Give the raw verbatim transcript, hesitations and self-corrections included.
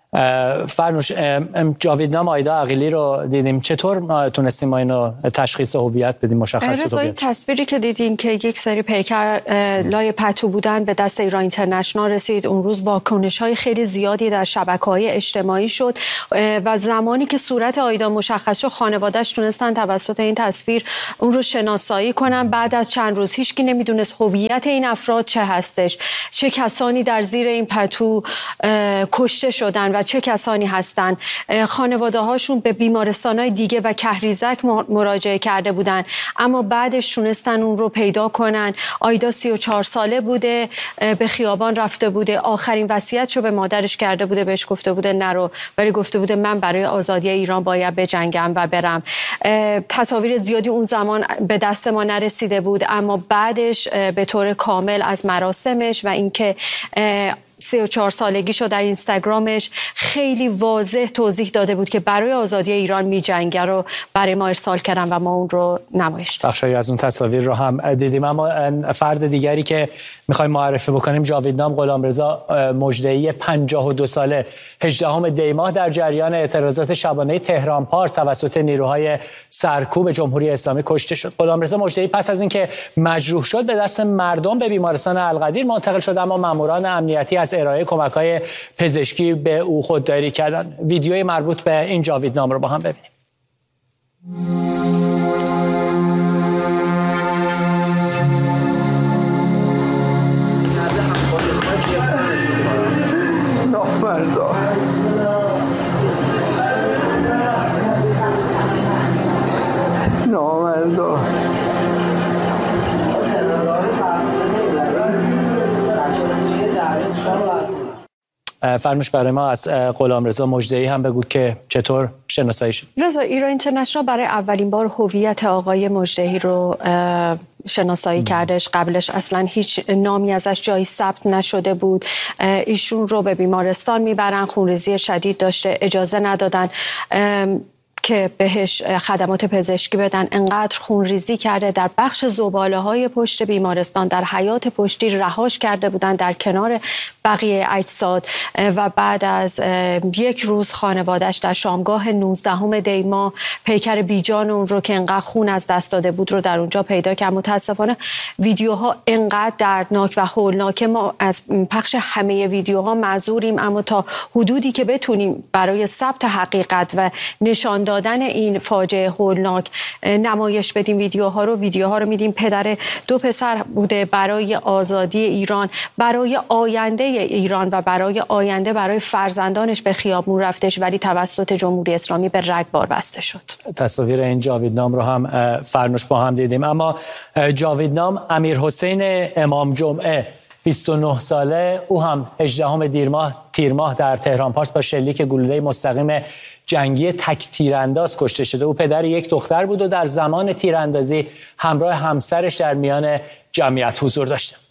فرنوش، جاویدنام آیدا عقیلی رو دیدیم، چطور تونستیم ما اینو تشخیص هویت بدیم، مشخص هویت؟ تصویری که دیدیم که یک سری پیکر لای پتو بودن به دست ایران اینترنشنال رسید. اون روز واکنش‌های خیلی زیادی در شبکه‌های اجتماعی شد و زمانی که صورت آیدا مشخص شد خانواده‌اش تونستن توسط این تصویر اون رو شناسایی کنن. بعد از چند روز هیچکی نمیدونست هویت این افراد چه هستش، چه کسانی در زیر این پتو کشته شدن و چه کسانی هستند. خانواده هاشون به بیمارستان‌های دیگه و کهریزک مراجعه کرده بودن، اما بعدش تونستن اون رو پیدا کنن. آیدا سی و چهار ساله بوده، به خیابان رفته بوده، آخرین وصیتشو به مادرش کرده بوده، بهش گفته بوده نرو، ولی گفته بوده من برای آزادی ایران باید بجنگم و برم. تصاویر زیادی اون زمان به دست ما نرسیده بود، اما بعدش به طور کامل از مراسمش و اینکه سی و چهار سالگیشو در اینستاگرامش خیلی واضح توضیح داده بود که برای آزادی ایران می‌جنگه رو برای ما ارسال کردن و ما اون رو نمایش بخشی از اون تصاویر رو هم دیدیم. اما فرد دیگری که می‌خوایم معرفی بکنیم جاویدنام غلامرضا مجدهی پنجاه و دو ساله، هجدهم دی ماه در جریان اعتراضات شبانه تهران پارس توسط نیروهای سرکوب جمهوری اسلامی کشته شد. غلامرضا مجدهی پس از اینکه مجروح شد به دست مردم به بیمارستان القدیر منتقل شد، اما ماموران امنیتی از ارائه کمک‌های پزشکی به او خودداری کردند. ویدیوی مربوط به این جاویدنام رو با هم ببینیم. نامردا نامردا فرموش برای ما از غلامرضا مجدهی هم بگو که چطور شناسایی شد. رضا، ایران اینترنشنال برای اولین بار هویت آقای مجدهی رو شناسایی کردش. قبلش اصلا هیچ نامی ازش جایی ثبت نشده بود. ایشون رو به بیمارستان میبرن، خونریزی شدید داشته، اجازه ندادن که بهش خدمات پزشکی بدن. انقدر خونریزی کرده در بخش زباله‌های پشت بیمارستان، در حیاط پشتی رهاش کرده بودن در کنار بقیه اجساد و بعد از یک روز خانواده‌اش در شامگاه نوزدهم دی ماه پیکر بیجان اون رو که انقدر خون از دست داده بود رو در اونجا پیدا کرد. متاسفانه ویدیوها انقدر دردناک و هولناکه ما از پخش همه ویدیوها معذوریم، اما تا حدودی که بتونیم برای ثبت حقیقت و نشان دادن این فاجعه هولناک نمایش بدیم ویدیوها رو. ویدیوها رو میدیم. پدر دو پسر بوده برای آزادی ایران، برای آینده ایران و برای آینده برای فرزندانش به خیابون رفتش، ولی توسط جمهوری اسلامی به رگبار بسته شد. تصاویر این جاویدنام رو هم فرنوش با هم دیدیم. اما جاویدنام امیرحسین امام جمعه بیست و نه ساله، او هم هجدهم دیر ماه تیر ماه در تهران پارس با شلیک گلوله مستقیم جنگی تک تیرانداز کشته شده. او پدر یک دختر بود و در زمان تیراندازی همراه همسرش در میان جمعیت حضور داشته.